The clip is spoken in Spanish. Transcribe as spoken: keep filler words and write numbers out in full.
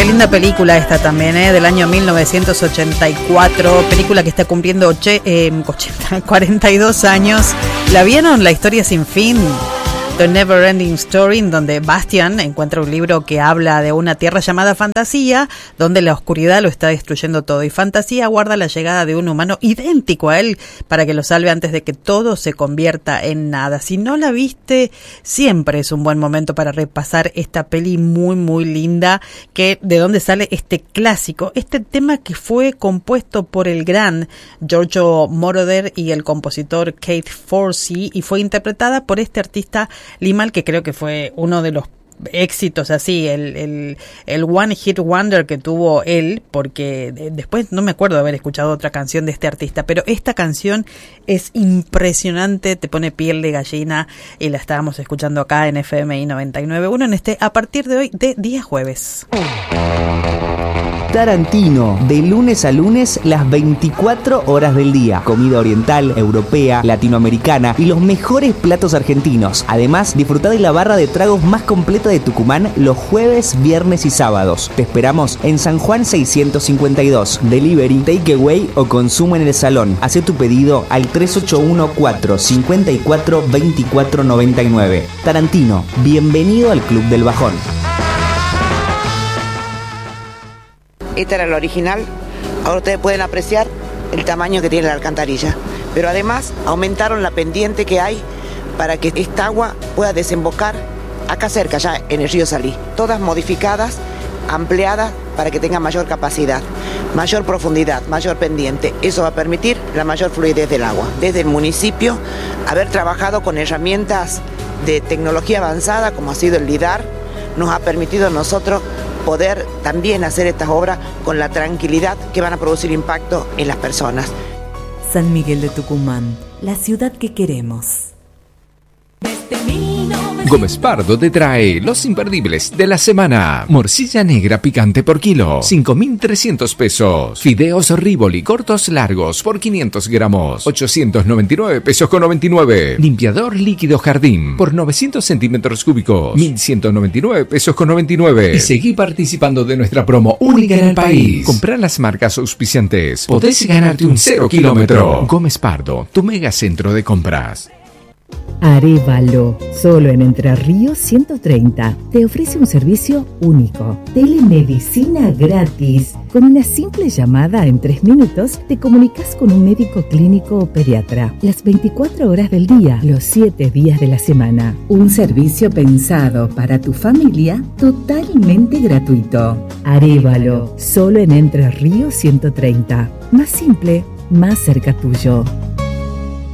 Qué linda película esta también, ¿eh? Del año mil novecientos ochenta y cuatro, película que está cumpliendo oche, eh, ochenta, cuarenta y dos años. ¿La vieron? La historia sin fin. The Never Ending Story, en donde Bastian encuentra un libro que habla de una tierra llamada Fantasía, donde la oscuridad lo está destruyendo todo. Y Fantasía aguarda la llegada de un humano idéntico a él para que lo salve antes de que todo se convierta en nada. Si no la viste, siempre es un buen momento para repasar esta peli muy, muy linda. Que ¿de dónde sale este clásico? Este tema que fue compuesto por el gran Giorgio Moroder y el compositor Kate Forsey, y fue interpretada por este artista Limahl, que creo que fue uno de los éxitos así, el, el, el One Hit Wonder que tuvo él, porque de, después no me acuerdo de haber escuchado otra canción de este artista, pero esta canción es impresionante, te pone piel de gallina, y la estábamos escuchando acá en F M I noventa y nueve punto uno en este a partir de hoy de día jueves. Tarantino, de lunes a lunes, las veinticuatro horas del día. Comida oriental, europea, latinoamericana y los mejores platos argentinos. Además, disfruta de la barra de tragos más completa de Tucumán los jueves, viernes y sábados. Te esperamos en San Juan seiscientos cincuenta y dos. Delivery, takeaway o consumo en el salón. Haz tu pedido al tres ocho uno cuatro cinco cuatro dos cuatro nueve nueve. Tarantino, bienvenido al Club del Bajón. Esta era la original. Ahora ustedes pueden apreciar el tamaño que tiene la alcantarilla. Pero además aumentaron la pendiente que hay para que esta agua pueda desembocar acá cerca, ya en el río Salí. Todas modificadas, ampliadas para que tenga mayor capacidad, mayor profundidad, mayor pendiente. Eso va a permitir la mayor fluidez del agua. Desde el municipio, haber trabajado con herramientas de tecnología avanzada, como ha sido el LIDAR, nos ha permitido a nosotros poder también hacer estas obras con la tranquilidad que van a producir impacto en las personas. San Miguel de Tucumán, la ciudad que queremos. Gómez Pardo te trae los imperdibles de la semana. Morcilla negra picante por kilo, cinco mil trescientos pesos. Fideos Rivoli cortos largos por quinientos gramos, ochocientos noventa y nueve pesos con noventa y nueve. Limpiador líquido Jardín por novecientos centímetros cúbicos, mil ciento noventa y nueve pesos con noventa y nueve. Y seguí participando de nuestra promo única en el país. Comprar las marcas auspiciantes. Podés ganarte un cero kilómetro. Gómez Pardo, tu mega centro de compras. Arévalo, solo en Entre Ríos ciento treinta, te ofrece un servicio único. Telemedicina gratis. Con una simple llamada en tres minutos, te comunicas con un médico clínico o pediatra. Las veinticuatro horas del día, los siete días de la semana. Un servicio pensado para tu familia, totalmente gratuito. Arévalo, solo en Entre Ríos ciento treinta. Más simple, más cerca tuyo.